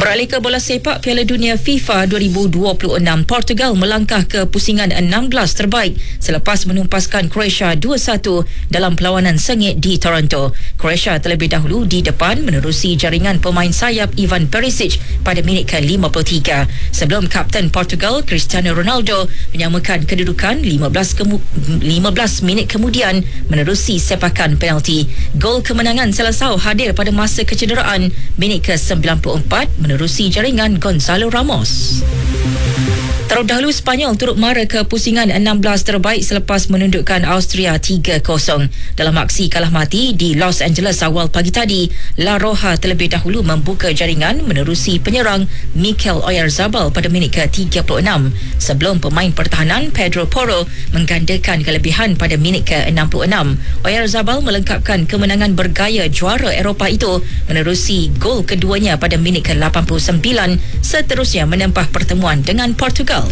Beralih ke bola sepak Piala Dunia FIFA 2026, Portugal melangkah ke pusingan 16 terbaik selepas menumpaskan Croatia 2-1 dalam perlawanan sengit di Toronto. Croatia terlebih dahulu di depan menerusi jaringan pemain sayap Ivan Perisic pada minit ke-53 sebelum kapten Portugal Cristiano Ronaldo menyamakan kedudukan 15 minit kemudian menerusi sepakan penalti. Gol kemenangan Seleção hadir pada masa kecederaan minit ke-94 menerusi jaringan Gonzalo Ramos. Terdahulu Sepanyol turut mara ke pusingan 16 terbaik selepas menundukkan Austria 3-0. Dalam aksi kalah mati di Los Angeles awal pagi tadi, La Roja terlebih dahulu membuka jaringan menerusi penyerang Mikel Oyarzabal pada minit ke-36 sebelum pemain pertahanan Pedro Porro menggandakan kelebihan pada minit ke-66. Oyarzabal melengkapkan kemenangan bergaya juara Eropah itu menerusi gol keduanya pada minit ke-89, seterusnya menempah pertemuan dengan Portugal.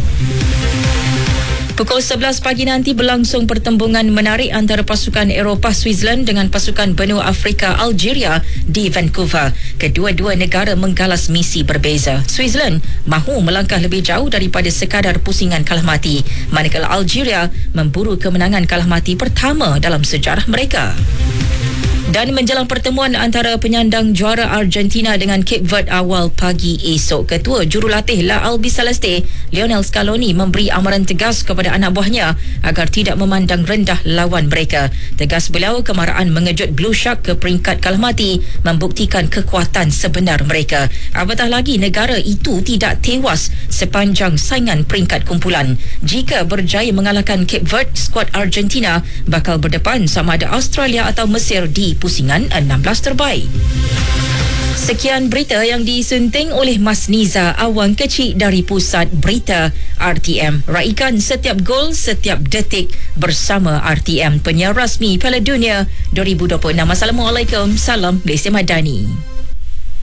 Pukul 11 pagi nanti berlangsung pertembungan menarik antara pasukan Eropah Switzerland dengan pasukan benua Afrika Algeria di Vancouver. Kedua-dua negara menggalas misi berbeza. Switzerland mahu melangkah lebih jauh daripada sekadar pusingan kalah mati, manakala Algeria memburu kemenangan kalah mati pertama dalam sejarah mereka. Dan menjelang pertemuan antara penyandang juara Argentina dengan Cape Verde awal pagi esok, Ketua Jurulatih La Albiceleste Lionel Scaloni memberi amaran tegas kepada anak buahnya agar tidak memandang rendah lawan mereka. Tegas beliau, kemarahan mengejut Blue Shark ke peringkat kalah mati membuktikan kekuatan sebenar mereka. Apatah lagi negara itu tidak tewas sepanjang saingan peringkat kumpulan. Jika berjaya mengalahkan Cape Verde, skuad Argentina bakal berdepan sama ada Australia atau Mesir di pusingan 16 terbaik. Sekian berita yang disunting oleh Mas Niza, awang kecil dari Pusat Berita RTM. Raikan setiap gol, setiap detik bersama RTM, penyiar rasmi Piala Dunia 2026. Assalamualaikum, salam Malaysia Madani.